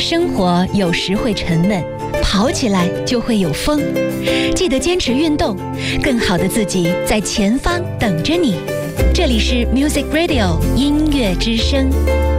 生活有时会沉闷，跑起来就会有风。记得坚持运动，更好的自己在前方等着你。这里是 Music Radio 音乐之声。